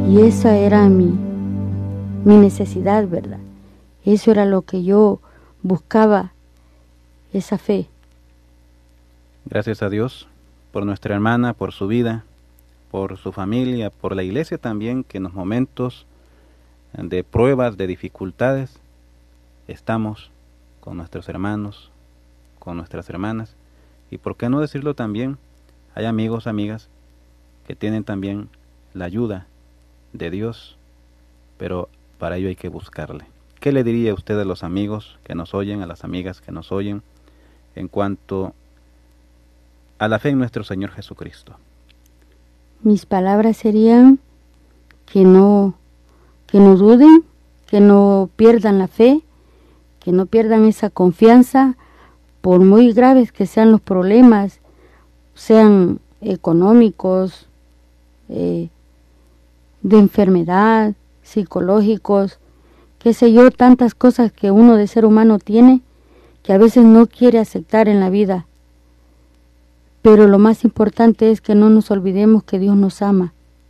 Y esa era mi necesidad, ¿verdad? Eso era lo que yo buscaba, esa fe. Gracias a Dios por nuestra hermana, por su vida, por su familia, por la iglesia también, que en los momentos de pruebas, de dificultades, estamos con nuestros hermanos, con nuestras hermanas, y por qué no decirlo también, hay amigos, amigas, que tienen también la ayuda de Dios, pero para ello hay que buscarle. ¿Qué le diría usted a los amigos que nos oyen, a las amigas que nos oyen, en cuanto a la fe en nuestro Señor Jesucristo? Mis palabras serían que no duden, que no pierdan la fe, que no pierdan esa confianza, por muy graves que sean los problemas, sean económicos, de enfermedad, psicológicos, qué sé yo, tantas cosas que uno de ser humano tiene, que a veces no quiere aceptar en la vida. Pero lo más importante es que no nos olvidemos que Dios nos ama,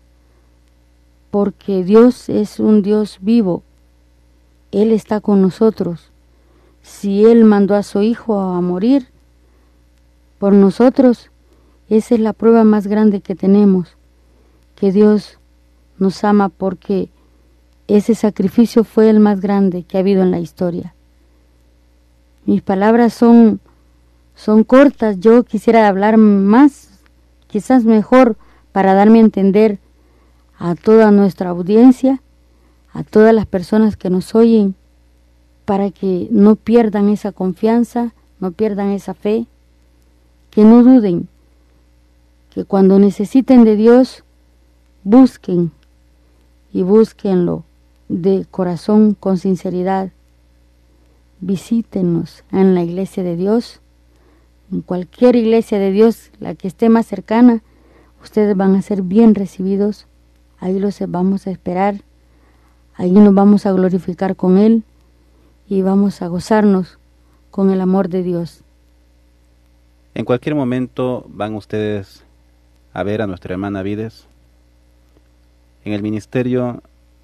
porque Dios es un Dios vivo. Él está con nosotros. Si Él mandó a su Hijo a morir por nosotros, esa es la prueba más grande que tenemos, que Dios nos ama, porque ese sacrificio fue el más grande que ha habido en la historia. Mis palabras son cortas, yo quisiera hablar más, quizás mejor, para darme a entender a toda nuestra audiencia, a todas las personas que nos oyen, para que no pierdan esa confianza, no pierdan esa fe, que no duden, que cuando necesiten de Dios, busquen, y búsquenlo de corazón, con sinceridad. Visítenos en la iglesia de Dios, en cualquier iglesia de Dios, la que esté más cercana, ustedes van a ser bien recibidos, ahí los vamos a esperar, ahí nos vamos a glorificar con Él y vamos a gozarnos con el amor de Dios. En cualquier momento van ustedes a ver a nuestra hermana Vides en el ministerio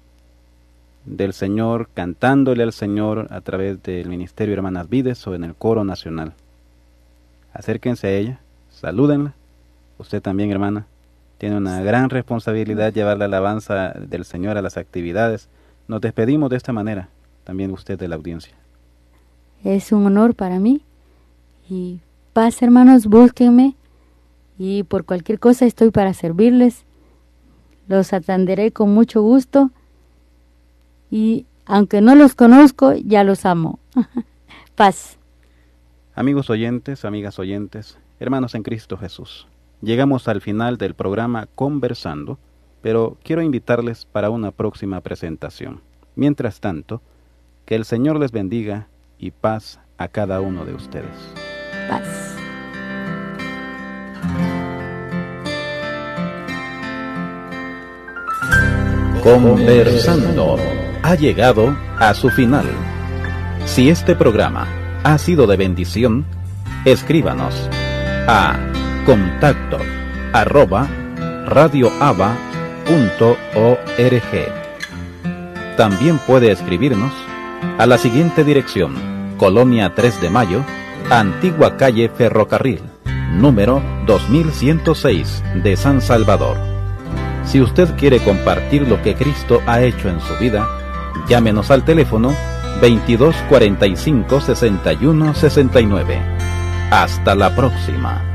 del Señor, cantándole al Señor a través del ministerio Hermanas Vides o en el coro nacional. Acérquense a ella, salúdenla. Usted también, hermana, tiene una gran responsabilidad llevar la alabanza del Señor a las actividades. Nos despedimos de esta manera, también usted de la audiencia. Es un honor para mí. Y paz, hermanos, búsquenme. Y por cualquier cosa estoy para servirles. Los atenderé con mucho gusto. Y aunque no los conozco, ya los amo. Paz. Amigos oyentes, amigas oyentes, hermanos en Cristo Jesús, llegamos al final del programa Conversando, pero quiero invitarles para una próxima presentación. Mientras tanto, que el Señor les bendiga y paz a cada uno de ustedes. Paz. Conversando ha llegado a su final. Si este programa ha sido de bendición, escríbanos a contacto@radioaba.org. También puede escribirnos a la siguiente dirección: Colonia 3 de Mayo, Antigua Calle Ferrocarril, número 2106 de San Salvador. Si usted quiere compartir lo que Cristo ha hecho en su vida, llámenos al teléfono 22 45 61 69. Hasta la próxima.